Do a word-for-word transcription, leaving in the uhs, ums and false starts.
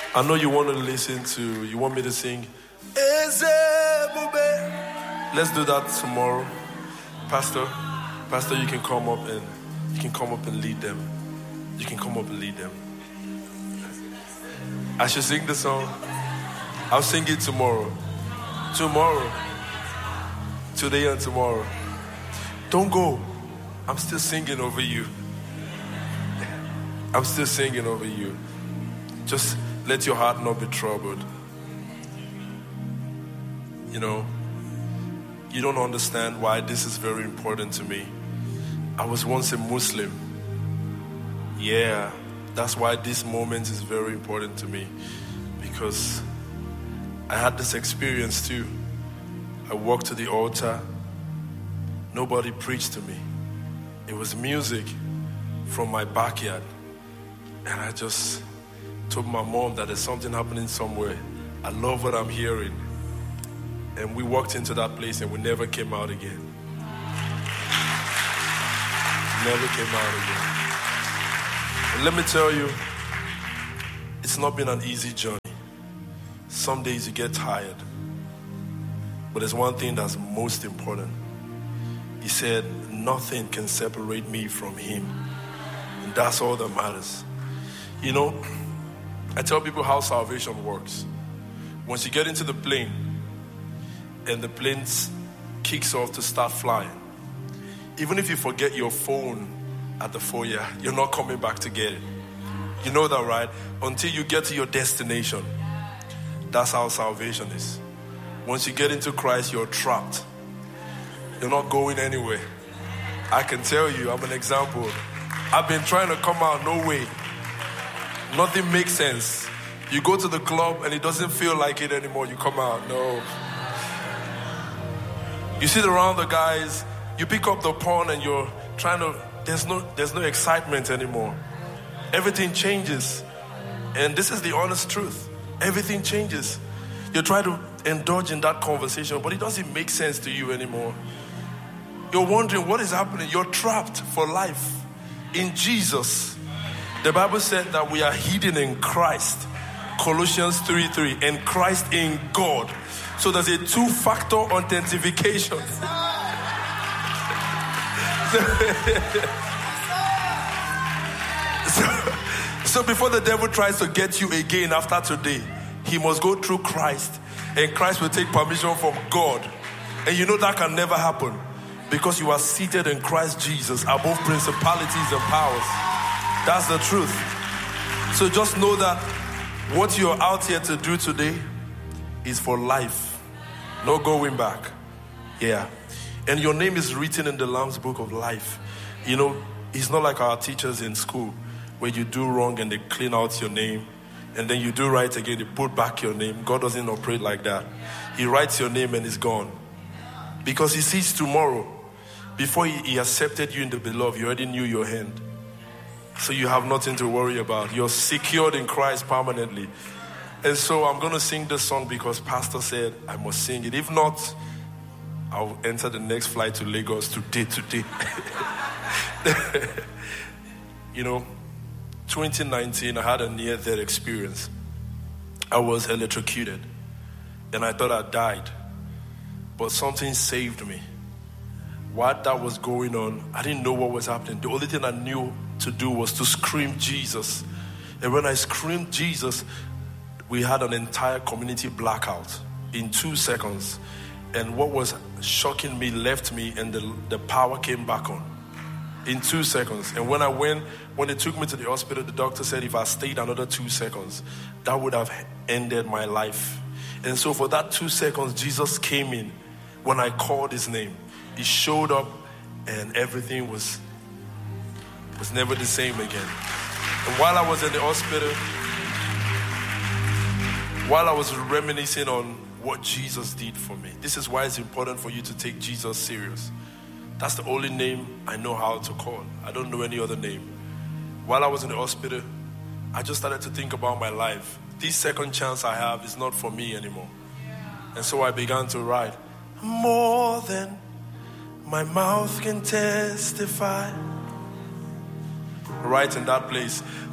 I know you want to listen to, you want me to sing. Let's do that tomorrow. Pastor, Pastor, you can come up and you can come up and lead them. You can come up and lead them. I should sing the song. I'll sing it tomorrow. Tomorrow. Today and tomorrow. Don't go. I'm still singing over you. I'm still singing over you. Just let your heart not be troubled. You know, you don't understand why this is very important to me. I was once a Muslim. Yeah, that's why this moment is very important to me. Because I had this experience too. I walked to the altar. Nobody preached to me. It was music from my backyard. And I just told my mom that there's something happening somewhere. I love what I'm hearing. And we walked into that place and we never came out again. Never came out again. And let me tell you, it's not been an easy journey. Some days you get tired. But there's one thing that's most important. He said, nothing can separate me from him. And that's all that matters. You know, I tell people how salvation works. Once you get into the plane and the plane kicks off to start flying, even if you forget your phone at the foyer, you're not coming back to get it. You know that, right? Until you get to your destination. That's how salvation is. Once you get into Christ, you're trapped. You're not going anywhere. I can tell you, I'm an example. I've been trying to come out, no way. Nothing makes sense. You go to the club and it doesn't feel like it anymore. You come out, no. You sit around the guys, you pick up the pawn and you're trying to, there's no, there's no excitement anymore. Everything changes. And this is the honest truth. Everything changes. You try to indulge in that conversation, but it doesn't make sense to you anymore. You're wondering what is happening. You're trapped for life in Jesus. The Bible said that we are hidden in Christ. Colossians three three, and Christ in God. So there's a two-factor authentication. so, so before the devil tries to get you again after today, he must go through Christ. And Christ will take permission from God. And you know that can never happen. Because you are seated in Christ Jesus above principalities and powers. That's the truth. So just know that what you're out here to do today is for life. No going back. Yeah. And your name is written in the Lamb's book of life. You know, it's not like our teachers in school where you do wrong and they clean out your name. And then you do right again, they put back your name. God doesn't operate like that. He writes your name and it's gone. Because he sees tomorrow. Before he, he accepted you in the beloved, you already knew your hand. So you have nothing to worry about. You're secured in Christ permanently. And so I'm going to sing this song because Pastor said I must sing it. If not, I'll enter the next flight to Lagos today, today. You know, twenty nineteen, I had a near-death experience. I was electrocuted. And I thought I died. But something saved me. While that was going on, I didn't know what was happening. The only thing I knew to do was to scream Jesus. And when I screamed Jesus, we had an entire community blackout in two seconds. And what was shocking me left me and the, the power came back on in two seconds. And when I went, when they took me to the hospital, the doctor said if I stayed another two seconds, that would have ended my life. And so for that two seconds, Jesus came in when I called his name. He showed up and everything was was never the same again. And while I was in the hospital, while I was reminiscing on what Jesus did for me, this is why it's important for you to take Jesus serious. That's the only name I know how to call. I don't know any other name. While I was in the hospital, I just started to think about my life. This second chance I have is not for me anymore. And so I began to write, more than my mouth can testify. Right in that place.